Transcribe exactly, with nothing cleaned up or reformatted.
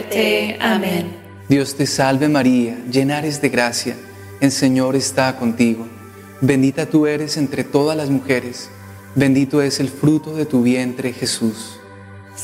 muerte. Amén. Dios te salve María, llena eres de gracia, el Señor está contigo. Bendita tú eres entre todas las mujeres, bendito es el fruto de tu vientre, Jesús.